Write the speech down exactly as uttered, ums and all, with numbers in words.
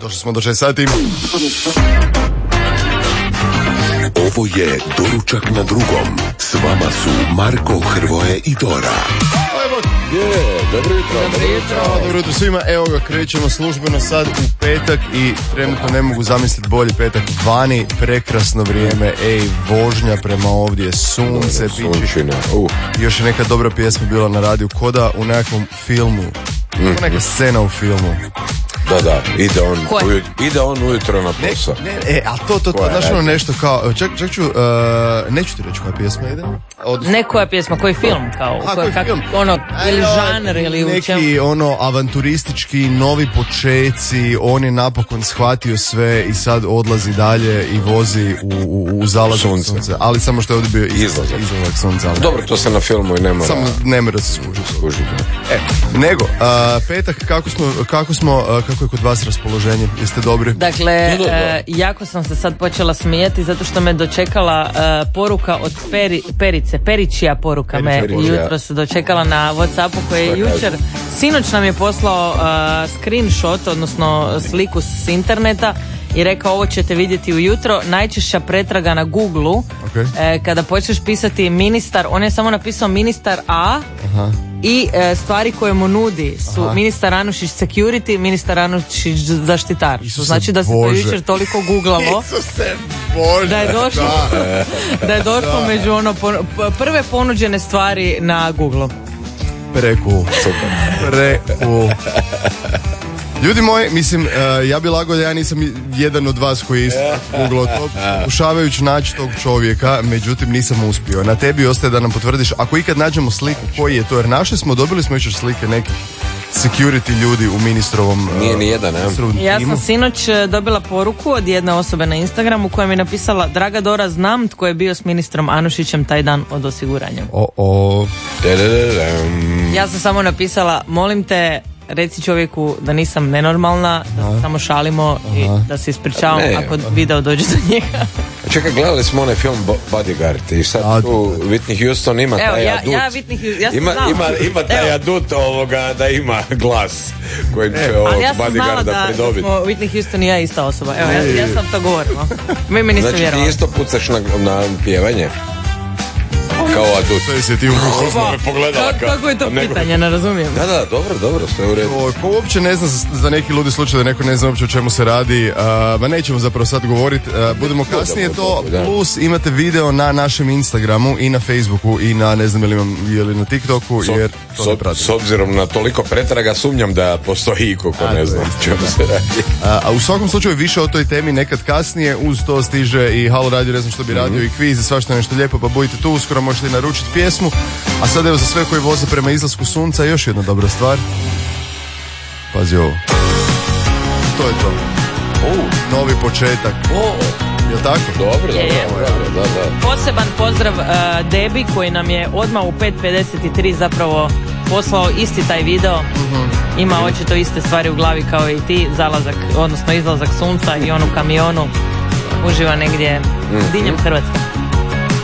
Došli smo do šest sati. Ovo je Doručak na drugom. S vama su Marko, Hrvoje i Dora. Je, dobro jutro. Dobro jutro. Dobro jutro svima. Evo ga, krećemo službeno sad u petak i trenutno ne mogu zamisliti bolji petak. Vani, prekrasno vrijeme, ej, vožnja prema ovdje, sunce, pići. Uh. Još je neka dobra pjesma bila na radiju, koda u nekakvom filmu. Mm-hmm. Neka scena u filmu. Da, da, ide on, uju, ide on ujutro na posao. Ne, ne, e, a to, to, to, znaš ono nešto kao, čak, čak ću, uh, neću ti reći koja pjesma ide. Od... Ne koja pjesma, koji film, kao, a, koji kak, film? Ono, ili žanr, ili u čemu? Neki, ono, avanturistički, novi počeci, on je napokon shvatio sve i sad odlazi dalje i vozi u, u, u zalazak sunce. sunce. Ali samo što je ovdje bio izlazak, izlazak sunca. Ali... Dobro, to se na filmu i ne mora. Samo ne mora se skužiti. Skužiti. E, nego, uh, petak, kako smo, kako smo, uh, kako je kod vas raspoloženje? Jeste dobri? Dakle, uh, jako sam se sad počela smijeti zato što me dočekala uh, poruka od Peri, Perice, Peričija poruka Peri, me Peri, jutro se dočekala na WhatsAppu koji je jučer, sinoć nam je poslao uh, screenshot, odnosno sliku s interneta i rekao ovo ćete vidjeti ujutro, najčešća pretraga na Googleu, okay. e, kada počneš pisati ministar, on je samo napisao ministar A. Aha. I e, stvari koje mu nudi su Aha. ministar Anušić security, ministar Anušić zaštitar. Isuse znači da se to jučer toliko googlalo Isuse Bože. Da je došlo, da. da je došlo da. među ono pon, prve ponuđene stvari na Googleu. Preku, preku. Ljudi moji, mislim, uh, ja bi lagao da ja nisam jedan od vas koji je isto googlao to, pokušavajući naći tog čovjeka, međutim nisam uspio. Na tebi ostaje da nam potvrdiš, ako ikad nađemo sliku, koji je to, jer našli smo, dobili smo jučer slike nekih security ljudi u ministrovom uh, nije ni jedan, ne? Ja sam sinoć dobila poruku od jedne osobe na Instagramu koja mi je napisala: Draga Dora, znam tko je bio s ministrom Anušićem taj dan od osiguranja. O, o. Ja sam samo napisala: molim te, reci čovjeku da nisam nenormalna, da se samo šalimo Aha. i da se ispričavam ne, ako ne. video dođe do njega. Čekaj, gledali smo onaj film Bodyguard i sad A, tu Whitney Houston ima Evo, taj ja, adut. Ja, Whitney, ja ima, ima, ima taj Evo. adut ovoga da ima glas kojim će ovog ja Bodyguarda da, pridobiti. Ali ja sam znala da smo Whitney Houston i ja ista osoba. Evo, ja, ja sam to govorila. Mi mi niste znači, vjerovali. Znači ti isto pucaš na, na pjevanje? Kao adut. To je se ti upravo me pogledala. Ka, kako je to nego... pitanje, ne razumijem. Da, da, dobro, dobro, sve u redu. Ko uopće ne zna za neki ludi slučaj da neko ne zna uopće o čemu se radi, uh, ma nećemo zapravo sad govoriti, uh, budemo kasnije da, to, da. plus imate video na našem Instagramu i na Facebooku i na, ne znam ili imam, ili na TikToku, so, jer to so, ne pratim. S obzirom na toliko pretraga sumnjam da postoji iko ko ne zna o čemu se radi. A, a u svakom slučaju više o toj temi nekad kasnije, uz to stiže i Halo Radio, ne znam što bi radio, mm-hmm. i kviz i svašta nešto lijepo, pa budite tu, uskoro možete i naručiti pjesmu. A sad evo za sve koji voze prema izlasku sunca još jedna dobra stvar. Pazi ovo. To je to. Oh. Novi početak. Oh. Jel tako? Dobro, dobro, je, je. dobro, da, da. Poseban pozdrav uh, Debi koji nam je odmah u pet pedeset tri zapravo poslao isti taj video. Uh-huh. Ima očito iste stvari u glavi kao i ti. Zalazak, odnosno izlazak sunca i on u kamionu uživa negdje mm. diljem Hrvatske.